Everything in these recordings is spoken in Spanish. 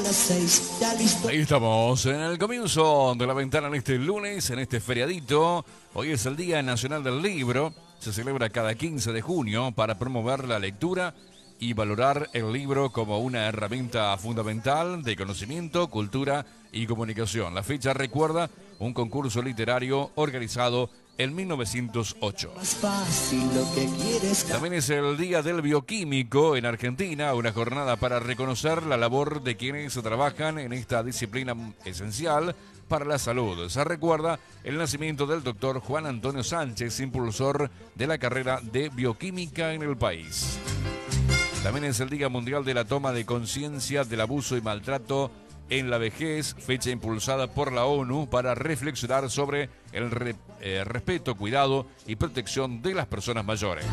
las 6, ya listo. Ahí estamos, en el comienzo de la ventana en este lunes, en este feriadito. Hoy es el Día Nacional del Libro. Se celebra cada 15 de junio para promover la lectura y valorar el libro como una herramienta fundamental de conocimiento, cultura y comunicación. La fecha recuerda un concurso literario organizado en 1908. Más fácil lo que quieres. También es el Día del Bioquímico en Argentina, una jornada para reconocer la labor de quienes trabajan en esta disciplina esencial para la salud. Se recuerda el nacimiento del doctor Juan Antonio Sánchez, impulsor de la carrera de bioquímica en el país. También es el Día Mundial de la Toma de Conciencia del Abuso y Maltrato en la Vejez, fecha impulsada por la ONU para reflexionar sobre el respeto, cuidado y protección de las personas mayores.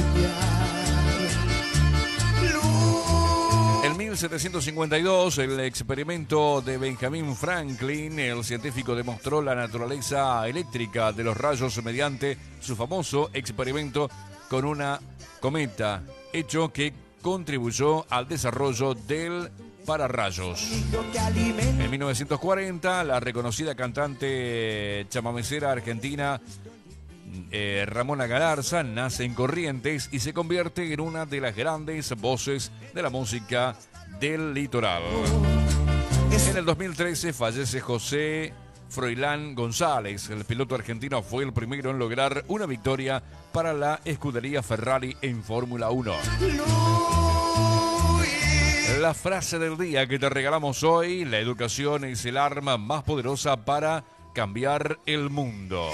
En 1752, el experimento de Benjamin Franklin, el científico demostró la naturaleza eléctrica de los rayos mediante su famoso experimento con una cometa, hecho que contribuyó al desarrollo del pararrayos. En 1940, la reconocida cantante chamamecera argentina Ramona Galarza nace en Corrientes y se convierte en una de las grandes voces de la música del litoral. En el 2013 fallece José Froilán González. El piloto argentino fue el primero en lograr una victoria para la escudería Ferrari en Fórmula 1. La frase del día que te regalamos hoy: la educación es el arma más poderosa para cambiar el mundo.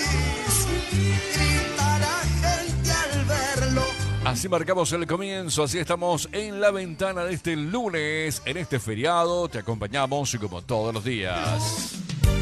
Así marcamos el comienzo, así estamos en la ventana de este lunes, en este feriado. Te acompañamos como todos los días.